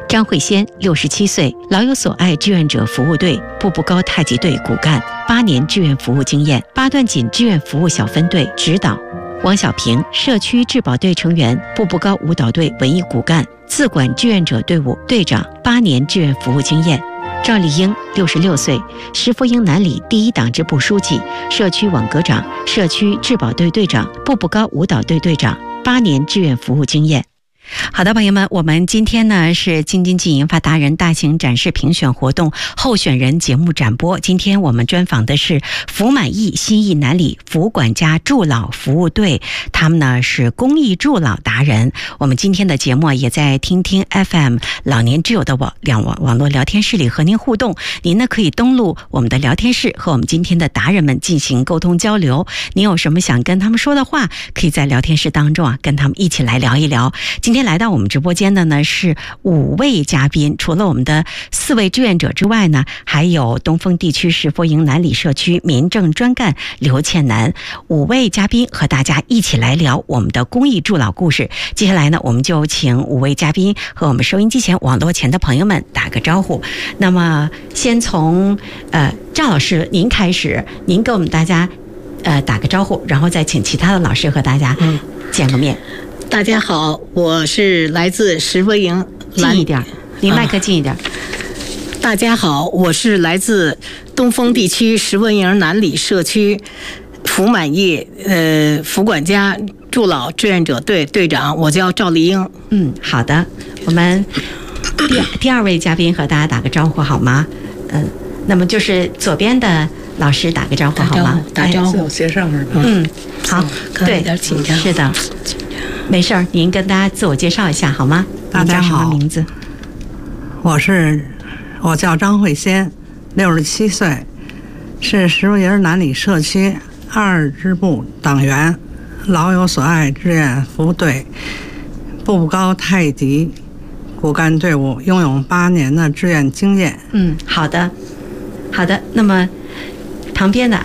张慧仙67岁，老有所爱志愿者服务队步步高太极队骨干，8年志愿服务经验，8段锦志愿服务小分队指导。王小平，社区质保队成员，步步高舞蹈队文艺骨干，自管志愿者队伍队长，8年志愿服务经验。赵丽英66岁，石佛营南里第1党支部书记，社区网格长，社区质保队队长，步步高舞蹈队队长，8年志愿服务经验。好的，朋友们，我们今天呢是京津冀银发达人大型展示评选活动候选人节目展播。今天我们专访的是福满意新义南里福管家助老服务队，他们呢是公益助老达人。我们今天的节目也在听听 FM 老年之友的网络聊天室里和您互动。您呢可以登录我们的聊天室和我们今天的达人们进行沟通交流。您有什么想跟他们说的话，可以在聊天室当中跟他们一起来聊一聊。今天来到我们直播间的呢是5位嘉宾，除了我们的4位志愿者之外呢，还有东风地区石佛营南里社区民政专干刘倩楠。5位嘉宾和大家一起来聊我们的公益助老故事。接下来呢，我们就请5位嘉宾和我们收音机前网络前的朋友们打个招呼。那么先从赵老师您开始，您给我们大家打个招呼，然后再请其他的老师和大家见个面。 大家好，我是来自石佛营。 近一点，离麦克近一点。 大家好，我是来自东风地区石佛营南里社区福满意福管家助老志愿者队队长，我叫赵丽英。 好的，我们第二位嘉宾和大家打个招呼好吗？那么就是左边的老师打个招呼好吗？ 打招呼， 斜上面。 好，对， 有点紧张。 是的，没事儿，您跟大家自我介绍一下好吗？ 大家好， 您叫什么名字？ 我叫张慧仙，67岁，是石佛营南里社区2支部党员，老有所爱志愿服务队步步高太极骨干队伍，拥有8年的志愿经验。 好的，那么旁边的